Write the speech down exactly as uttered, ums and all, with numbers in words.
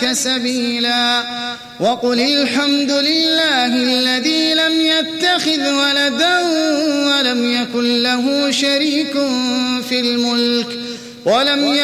ذلك سبيلا وقل الحمد لله الذي لم يتخذ ولدا ولم يكن له شريك في الملك ولم